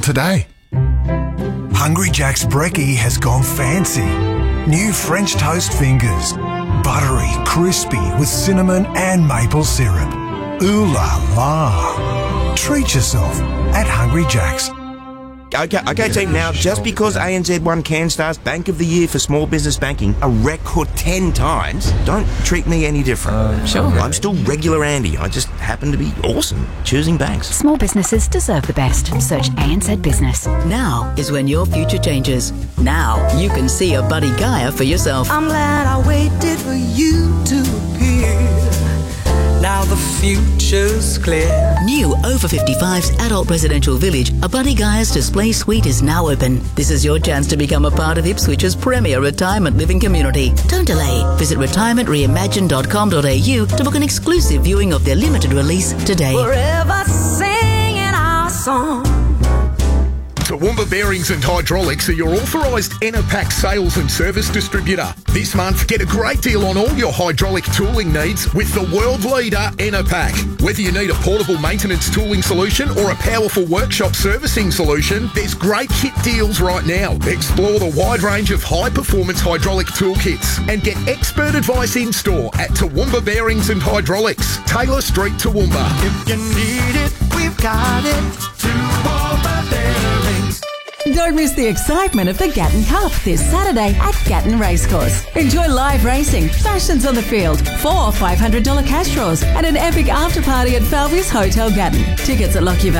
today. Hungry Jack's Brekkie has gone fancy. New French toast fingers. Buttery, crispy with cinnamon and maple syrup. Ooh la la. Treat yourself at Hungry Jack's. Okay, team, now, just because ANZ won CanStar's Bank of the Year for small business banking a record 10 times, don't treat me any different. Sure. I'm still regular Andy. I just happen to be awesome choosing banks. Small businesses deserve the best. Search ANZ Business. Now is when your future changes. Now you can see a Buddy Gaia for yourself. I'm glad I waited for you to appear. Now the future's clear. New over 55's adult residential village, a Buddy Gaia's display suite is now open. This is your chance to become a part of Ipswich's premier retirement living community. Don't delay. Visit retirementreimagine.com.au to book an exclusive viewing of their limited release today. Forever singing our song. Toowoomba Bearings and Hydraulics are your authorised Enerpac sales and service distributor. This month, get a great deal on all your hydraulic tooling needs with the world leader, Enerpac. Whether you need a portable maintenance tooling solution or a powerful workshop servicing solution, there's great kit deals right now. Explore the wide range of high-performance hydraulic toolkits and get expert advice in-store at Toowoomba Bearings and Hydraulics, Taylor Street, Toowoomba. If you need it, we've got it. Toowoomba Bearings. Don't miss the excitement of the Gatton Cup this Saturday at Gatton Racecourse. Enjoy live racing, fashions on the field, 4 $500 cash draws, and an epic after party at Falvius Hotel Gatton. Tickets at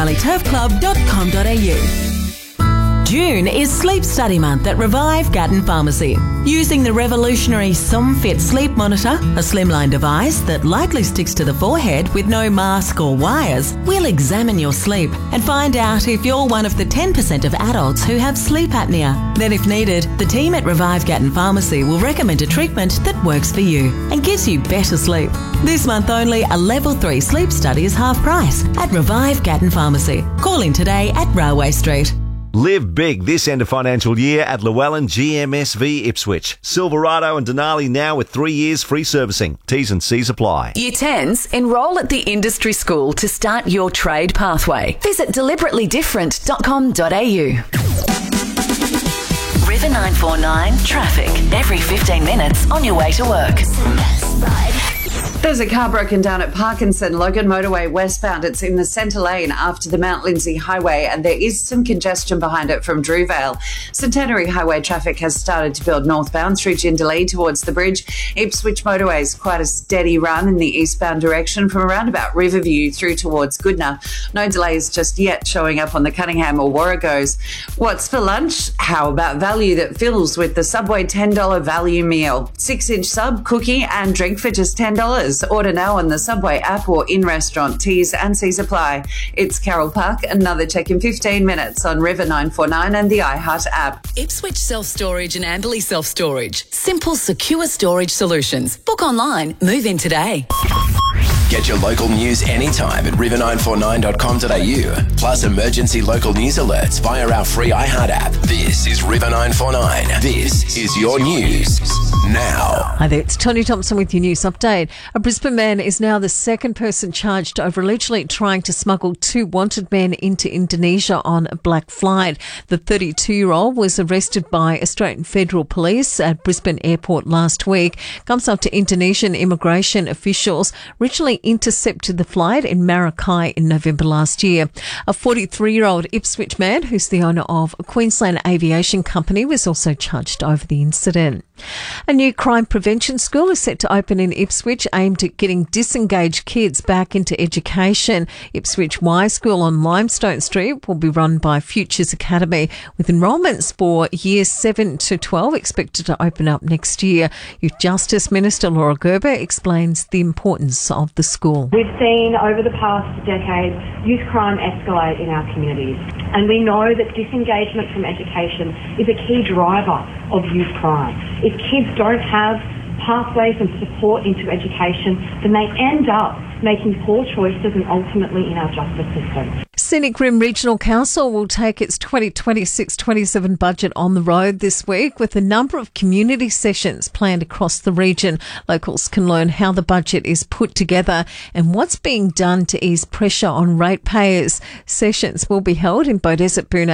lockyvalleyturfclub.com.au. June is Sleep Study Month at Revive Gatton Pharmacy. Using the revolutionary SomFit Sleep Monitor, a slimline device that lightly sticks to the forehead with no mask or wires, we'll examine your sleep and find out if you're one of the 10% of adults who have sleep apnea. Then if needed, the team at Revive Gatton Pharmacy will recommend a treatment that works for you and gives you better sleep. This month only, a Level 3 sleep study is half price at Revive Gatton Pharmacy. Call in today at Railway Street. Live big this end of financial year at Llewellyn GMSV Ipswich. Silverado and Denali now with 3 years free servicing. T's and C's apply. Year 10s, enrol at the industry school to start your trade pathway. Visit deliberately-different.com.au. River 949 traffic. Every 15 minutes on your way to work. There's a car broken down at Parkinson, Logan Motorway westbound. It's in the centre lane after the Mount Lindesay Highway, and there is some congestion behind it from Drewvale. Centenary Highway traffic has started to build northbound through Jindalee towards the bridge. Ipswich Motorway is quite a steady run in the eastbound direction from around about Riverview through towards Goodna. No delays just yet showing up on the Cunningham or Warragos. What's for lunch? How about value that fills with the Subway $10 value meal? 6-inch sub, cookie and drink for just $10. Order now on the Subway app or in-restaurant. T's and C's apply. It's Carol Park. Another check in 15 minutes on River 949 and the iHeart app. Ipswich Self-Storage and Amberley Self-Storage. Simple, secure storage solutions. Book online. Move in today. Get your local news anytime at river949.com.au. Plus emergency local news alerts via our free iHeart app. This is River 949. This is your news now. Hi there, it's Tony Thompson with your news update. A Brisbane man is now the second person charged over allegedly trying to smuggle 2 wanted men into Indonesia on a black flight. The 32-year-old was arrested by Australian Federal Police at Brisbane Airport last week. Comes after Indonesian immigration officials originally intercepted the flight in Maracay in November last year. A 43-year-old Ipswich man who's the owner of a Queensland aviation company was also charged over the incident. A new crime prevention school is set to open in Ipswich aimed at getting disengaged kids back into education. Ipswich Y School on Limestone Street will be run by Futures Academy with enrolments for years 7 to 12 expected to open up next year. Youth Justice Minister Laura Gerber explains the importance of the school. We've seen over the past decade youth crime escalate in our communities, and we know that disengagement from education is a key driver of youth crime. If kids don't have pathways and support into education, then they end up making poor choices and ultimately in our justice system. Scenic Rim Regional Council will take its 2026-27 budget on the road this week with a number of community sessions planned across the region. Locals can learn how the budget is put together and what's being done to ease pressure on ratepayers. Sessions will be held in Beaudesert, Boonah